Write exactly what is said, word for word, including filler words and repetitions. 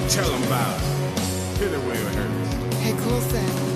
Tell them about it. Hit it, Will Hurt. Hey, Coulson.